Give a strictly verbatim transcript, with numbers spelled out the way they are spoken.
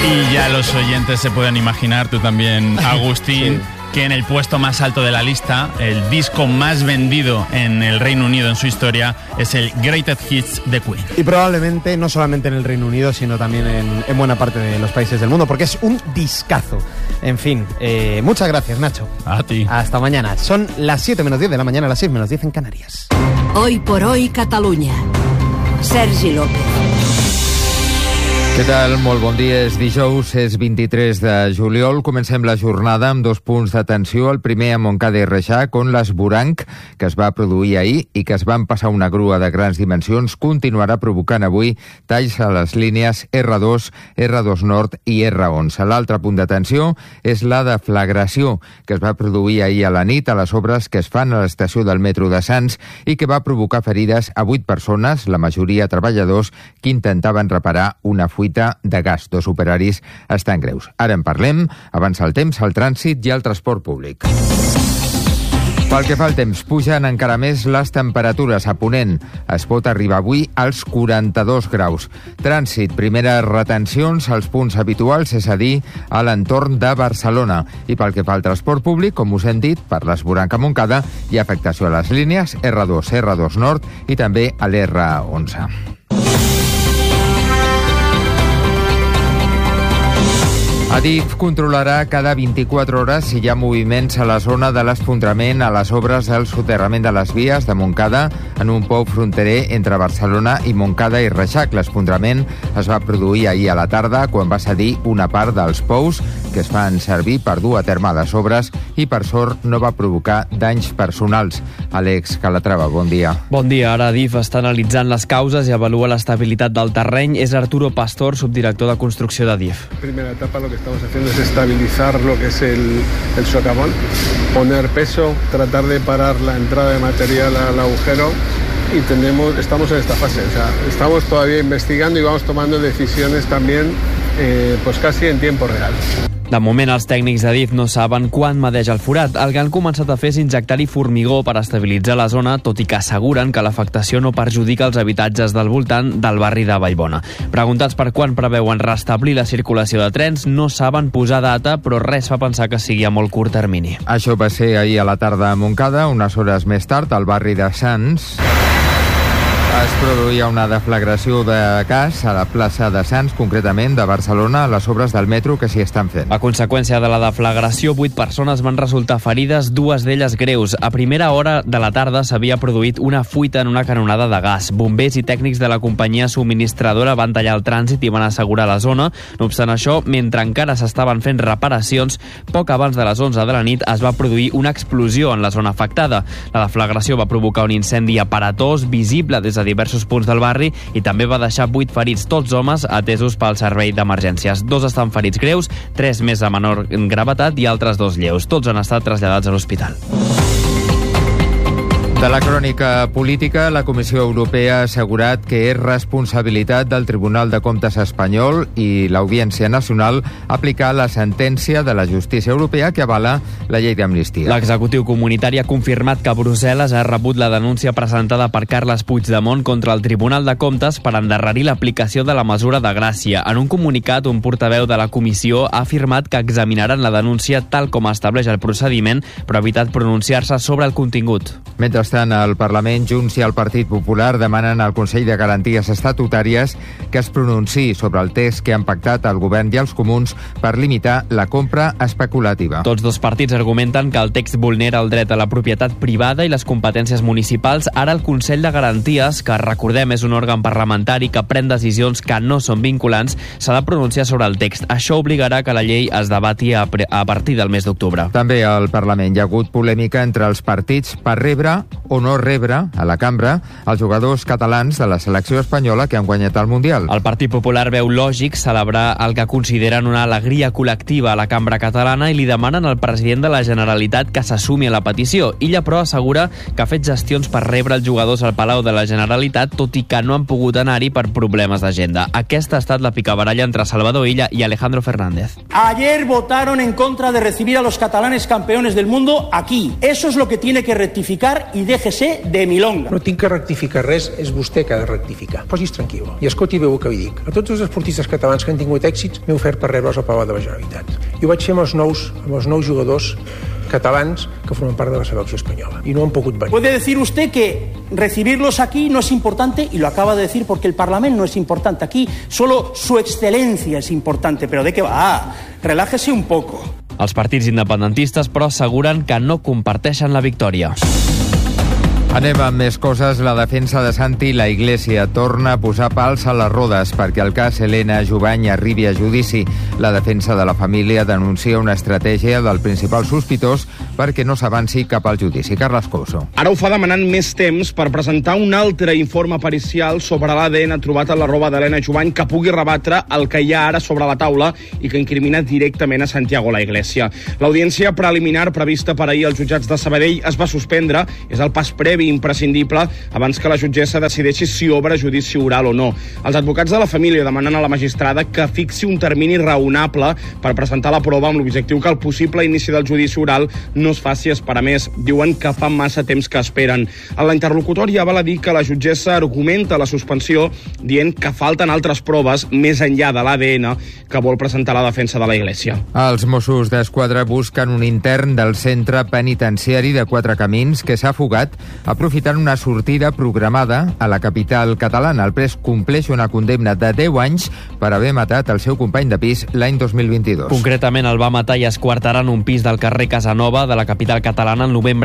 Y ya los oyentes se pueden imaginar, tú también, Agustín, sí, que en el puesto más alto de la lista, el disco más vendido en el Reino Unido en su historia, es el Greatest Hits de Queen. Y probablemente no solamente en el Reino Unido, sino también en, en buena parte de los países del mundo, porque es un discazo. En fin, eh, muchas gracias, Nacho. A ti. Hasta mañana. Son las siete menos diez de la mañana, las seis menos diez en Canarias. Hoy por hoy, Catalunya. Sergi López. Què tal? Molt bon dia. És dijous, és vint-i-tres de juliol. Comencem la jornada amb dos punts d'atenció. El primer a Montcada i Reixac, on l'esvoranc que es va produir ahir i que es van passar una grua de grans dimensions continuarà provocant avui talls a les línies erre dos, erre dos Nord i erre onze. L'altre punt d'atenció és la deflagració que es va produir ahir a la nit a les obres que es fan a l'estació del metro de Sants i que va provocar ferides a vuit persones, la majoria treballadors, que intentaven reparar una fuita de gas. Dos operaris estan greus. Ara en parlem. Avança el temps, el trànsit i el transport públic. Pel que fa al temps, pugen encara més les temperatures. A Ponent es pot arribar avui als quaranta-dos graus. Trànsit, primeres retencions als punts habituals, és a dir, a l'entorn de Barcelona. I pel que fa al transport públic, com us hem dit, per l'esvoranc a Montcada hi ha afectació a les línies erre dos, erre dos Nord i també a l'erre onze. Adif controlarà cada vint-i-quatre hores si hi ha moviments a la zona de l'esfondrament a les obres del soterrament de les vies de Montcada en un pou fronterer entre Barcelona i Montcada i Reixac. L'esfondrament es va produir ahir a la tarda quan va cedir una part dels pous que es fan servir per dur a terme les obres i per sort no va provocar danys personals. Àlex Calatrava, bon dia. Bon dia. Ara Adif està analitzant les causes i avalua l'estabilitat del terreny. És Arturo Pastor, subdirector de construcció d'Adif. Primera etapa lo que estamos haciendo es estabilizar lo que es el, el socavón, poner peso, tratar de parar la entrada de material al agujero y tenemos, estamos en esta fase. O sea, estamos todavía investigando y vamos tomando decisiones también eh, pues casi en tiempo real. De moment, els tècnics d'Adif no saben quan medeix el forat. El que han començat a fer és injectar-hi formigó per estabilitzar la zona, tot i que asseguren que l'afectació no perjudica els habitatges del voltant del barri de Vallbona. Preguntats per quan preveuen restablir la circulació de trens, no saben posar data, però res fa pensar que sigui a molt curt termini. Això va ser ahir a la tarda a Montcada, unes hores més tard, al barri de Sants. Es produïa una deflagració de gas a la plaça de Sants, concretament de Barcelona, a les obres del metro que s'hi estan fent. A conseqüència de la deflagració, vuit persones van resultar ferides, dues d'elles greus. A primera hora de la tarda s'havia produït una fuita en una canonada de gas. Bombers i tècnics de la companyia subministradora van tallar el trànsit i van assegurar la zona. No obstant això, mentre encara s'estaven fent reparacions, poc abans de les onze de la nit es va produir una explosió en la zona afectada. La deflagració va provocar un incendi aparatós, visible des de diversos punts del barri i també va deixar vuit ferits, tots homes atesos pel servei d'emergències. Dos estan ferits greus, tres més a menor gravetat i altres dos lleus. Tots han estat traslladats a l'hospital. De la crònica política, la Comissió Europea ha assegurat que és responsabilitat del Tribunal de Comptes espanyol i l'Audiència Nacional aplicar la sentència de la justícia europea que avala la llei d'amnistia. L'executiu comunitari ha confirmat que Brussel·les ha rebut la denúncia presentada per Carles Puigdemont contra el Tribunal de Comptes per endarrerir l'aplicació de la mesura de gràcia. En un comunicat, un portaveu de la comissió ha afirmat que examinaran la denúncia tal com estableix el procediment, però ha evitat pronunciar-se sobre el contingut. Mentrestant, al Parlament, Junts i el Partit Popular demanen al Consell de Garanties Estatutàries que es pronunciï sobre el text que han pactat el govern i els comuns per limitar la compra especulativa. Tots dos partits argumenten que el text vulnera el dret a la propietat privada i les competències municipals. Ara el Consell de Garanties, que recordem és un òrgan parlamentari que pren decisions que no són vinculants, s'ha de pronunciar sobre el text. Això obligarà que la llei es debati a, a partir del mes d'octubre. També al Parlament hi ha hagut polèmica entre els partits per rebre o no rebre a la cambra els jugadors catalans de la selecció espanyola que han guanyat el Mundial. El Partit Popular veu lògic celebrar el que consideren una alegria col·lectiva a la cambra catalana i li demanen al president de la Generalitat que s'assumi a la petició. Illa, però, assegura que ha fet gestions per rebre els jugadors al Palau de la Generalitat, tot i que no han pogut anar-hi per problemes d'agenda. Aquesta ha estat la picabaralla entre Salvador Illa y Alejandro Fernández. Ayer votaron en contra de recibir a los catalanes campeones del mundo aquí. Eso es lo que tiene que rectificar y dejar déjese de milonga. No tinc que rectificar res, és vostè que ha de rectificar. Posi's tranquil. I escolti bé el que li dic. A tots els esportistes catalans que han tingut èxits m'he ofert per rebre'ls al Palau de la Generalitat. I ho vaig fer amb els nous, amb els nous jugadors catalans que formen part de la selecció espanyola. I no han pogut venir. Puede decir usted que recibirlos aquí no es importante, y lo acaba de decir porque el Parlamento no es importante. Aquí solo su excelencia es importante. ¿Pero de qué va? Relájese un poco. Els partits independentistes, però, asseguren que no comparteixen la victòria. Anem amb més coses. La defensa de Santi La Iglesia torna a posar pals a les rodes perquè el cas Helena Jubany arribi a judici. La defensa de la família denuncia una estratègia del principal sospitós perquè no s'avanci cap al judici. Carles Couso. Ara ho fa demanant més temps per presentar un altre informe pericial sobre l'A D N trobat a la roba d'Helena Jubany que pugui rebatre el que hi ha ara sobre la taula i que incrimina directament a Santiago La Iglesia. L'audiència preliminar prevista per ahir als jutjats de Sabadell es va suspendre. És el pas previ imprescindible abans que la jutgessa decideixi si obre judici oral o no. Els advocats de la família demanen a la magistrada que fixi un termini raonable per presentar la prova amb l'objectiu que el possible inici del judici oral no es faci esperar més. Diuen que fa massa temps que esperen. En la interlocutòria val a dir que la jutgessa argumenta la suspensió dient que falten altres proves més enllà de l'A D N que vol presentar la defensa de la Iglesia. Els Mossos d'Esquadra busquen un intern del centre penitenciari de Quatre Camins que s'ha fugat aprofitant una sortida programada a la capital catalana. El pres compleix una condemna de deu anys per haver matat el seu company de pis l'any dos mil vint-i-dos. Concretament el va matar i esquartarà en un pis del carrer Casanova de la capital catalana el novembre